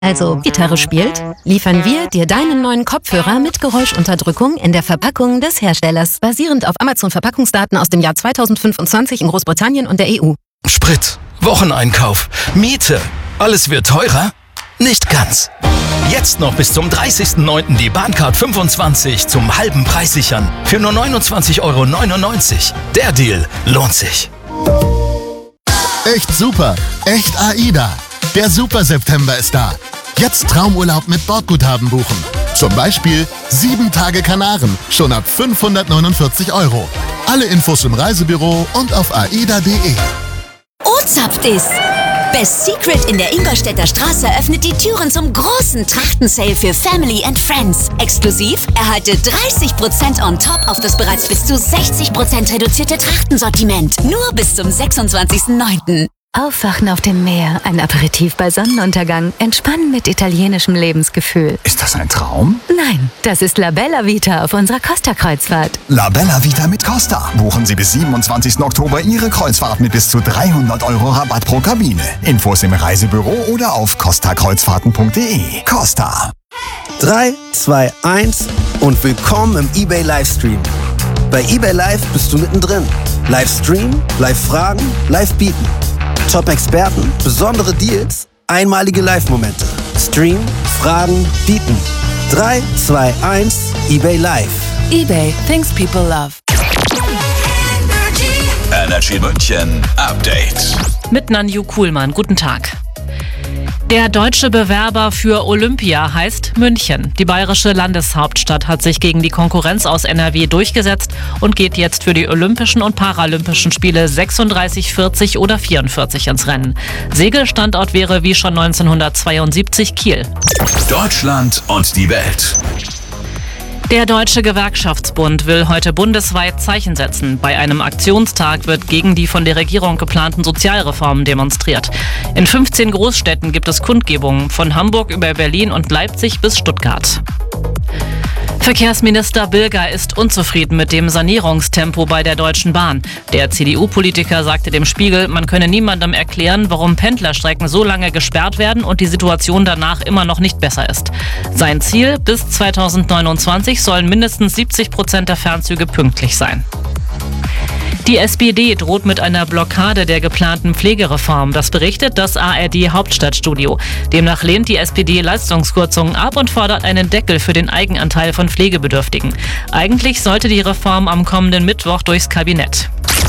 also Gitarre spielt, liefern wir dir deinen neuen Kopfhörer mit Geräuschunterdrückung in der Verpackung des Herstellers, basierend auf Amazon-Verpackungsdaten aus dem Jahr 2025 in Großbritannien und der EU. Sprit, Wocheneinkauf, Miete, alles wird teurer? Nicht ganz. Jetzt noch bis zum 30.09. die Bahncard 25 zum halben Preis sichern. Für nur 29,99 €. Der Deal lohnt sich. Echt super, echt AIDA. Der Super September ist da. Jetzt Traumurlaub mit Bordguthaben buchen. Zum Beispiel 7 Tage Kanaren, schon ab 549 €. Alle Infos im Reisebüro und auf aida.de. O-Zapft ist! Best Secret in der Ingolstädter Straße öffnet die Türen zum großen Trachten-Sale für Family and Friends. Exklusiv erhalte 30% on top auf das bereits bis zu 60% reduzierte Trachtensortiment. Nur bis zum 26.09. Aufwachen auf dem Meer, ein Aperitif bei Sonnenuntergang, entspannen mit italienischem Lebensgefühl. Ist das ein Traum? Nein, das ist La Bella Vita auf unserer Costa-Kreuzfahrt. La Bella Vita mit Costa. Buchen Sie bis 27. Oktober Ihre Kreuzfahrt mit bis zu 300 € Rabatt pro Kabine. Infos im Reisebüro oder auf costakreuzfahrten.de. Costa. 3, 2, 1 und willkommen im eBay Livestream. Bei eBay Live bist du mittendrin. Livestream, Live-Fragen, Live-Bieten. Top-Experten, besondere Deals, einmalige Live-Momente. Stream, Fragen, Bieten. 3, 2, 1, eBay Live. eBay, things people love. Energy München Update. Mit Nanju Kuhlmann, guten Tag. Der deutsche Bewerber für Olympia heißt München. Die bayerische Landeshauptstadt hat sich gegen die Konkurrenz aus NRW durchgesetzt und geht jetzt für die Olympischen und Paralympischen Spiele 36, 40 oder 44 ins Rennen. Segelstandort wäre wie schon 1972 Kiel. Deutschland und die Welt. Der Deutsche Gewerkschaftsbund will heute bundesweit Zeichen setzen. Bei einem Aktionstag wird gegen die von der Regierung geplanten Sozialreformen demonstriert. In 15 Großstädten gibt es Kundgebungen, von Hamburg über Berlin und Leipzig bis Stuttgart. Verkehrsminister Bilger ist unzufrieden mit dem Sanierungstempo bei der Deutschen Bahn. Der CDU-Politiker sagte dem Spiegel, man könne niemandem erklären, warum Pendlerstrecken so lange gesperrt werden und die Situation danach immer noch nicht besser ist. Sein Ziel, bis 2029 sollen mindestens 70% der Fernzüge pünktlich sein. Die SPD droht mit einer Blockade der geplanten Pflegereform. Das berichtet das ARD Hauptstadtstudio. Demnach lehnt die SPD Leistungskürzungen ab und fordert einen Deckel für den Eigenanteil von Pflegebedürftigen. Eigentlich sollte die Reform am kommenden Mittwoch durchs Kabinett.